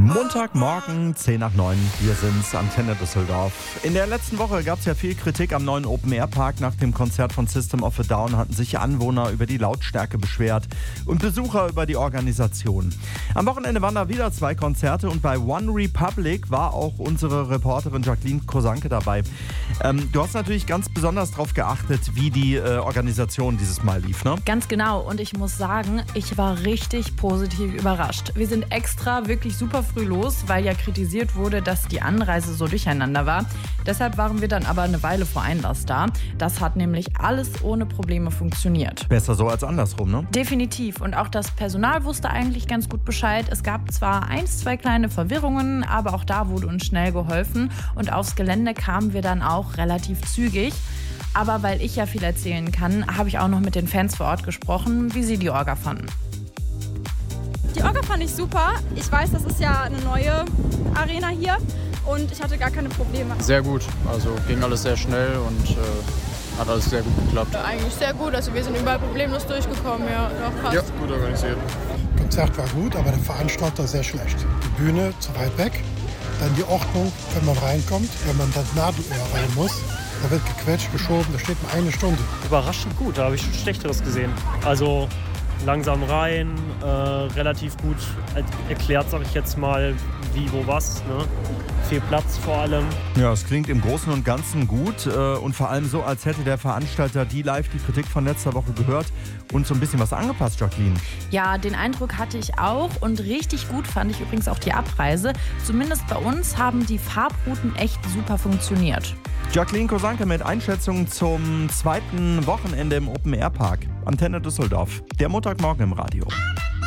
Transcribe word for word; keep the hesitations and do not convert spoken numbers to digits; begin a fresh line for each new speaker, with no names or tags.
Montagmorgen, zehn nach neun, wir sind's, Antenne Düsseldorf. In der letzten Woche gab es ja viel Kritik am neuen Open-Air-Park. Nach dem Konzert von System of a Down hatten sich Anwohner über die Lautstärke beschwert und Besucher über die Organisation. Am Wochenende waren da wieder zwei Konzerte und bei One Republic war auch unsere Reporterin Jacqueline Kosanke dabei. Ähm, du hast natürlich ganz besonders darauf geachtet, wie die äh, Organisation dieses Mal lief, ne?
Ganz genau, und ich muss sagen, ich war richtig positiv überrascht. Wir sind extra wirklich super früh los, weil ja kritisiert wurde, dass die Anreise so durcheinander war. Deshalb waren wir dann aber eine Weile vor Einlass da. Das hat nämlich alles ohne Probleme funktioniert.
Besser so als andersrum, ne?
Definitiv. Und auch das Personal wusste eigentlich ganz gut Bescheid. Es gab zwar eins, zwei kleine Verwirrungen, aber auch da wurde uns schnell geholfen. Und aufs Gelände kamen wir dann auch relativ zügig. Aber weil ich ja viel erzählen kann, habe ich auch noch mit den Fans vor Ort gesprochen, wie sie die Orga fanden.
Die Orga fand ich super. Ich weiß, das ist ja eine neue Arena hier und ich hatte gar keine Probleme.
Sehr gut, also ging alles sehr schnell und äh, hat alles sehr gut geklappt.
Ja, eigentlich sehr gut, also wir sind überall problemlos durchgekommen, ja, doch passt.
Ja, gut organisiert.
Das Konzert war gut, aber der Veranstalter sehr schlecht. Die Bühne zu weit weg, dann die Ordnung, wenn man reinkommt, wenn man das Nadelöhr rein muss. Da wird gequetscht, geschoben, da steht man eine Stunde.
Überraschend gut, da habe ich schon Schlechteres gesehen. Also langsam rein, äh, relativ gut erklärt, sage ich jetzt mal, wie, wo, was. Ne? Viel Platz vor allem.
Ja, es klingt im Großen und Ganzen gut äh, und vor allem so, als hätte der Veranstalter die live die Kritik von letzter Woche gehört und so ein bisschen was angepasst, Jacqueline.
Ja, den Eindruck hatte ich auch und richtig gut fand ich übrigens auch die Abreise. Zumindest bei uns haben die Farbrouten echt super funktioniert.
Jacqueline Kosanke mit Einschätzungen zum zweiten Wochenende im Open-Air-Park. Antenne Düsseldorf. Der Montagmorgen im Radio.